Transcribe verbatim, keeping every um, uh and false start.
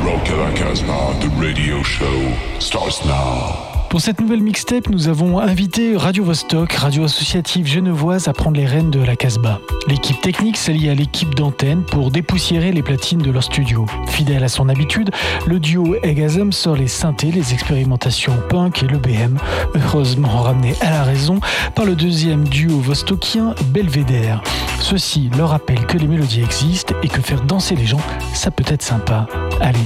Rock à la Casbah, the radio show starts now. Pour cette nouvelle mixtape, nous avons invité Radio Vostok, radio associative genevoise, à prendre les rênes de la Casbah. L'équipe technique s'allie à l'équipe d'antenne pour dépoussiérer les platines de leur studio. Fidèle à son habitude, le duo Egazem sort les synthés, les expérimentations punk et le B M, heureusement ramenés à la raison par le deuxième duo vostokien Belvédère. Ceci leur rappelle que les mélodies existent et que faire danser les gens, ça peut être sympa. Allez,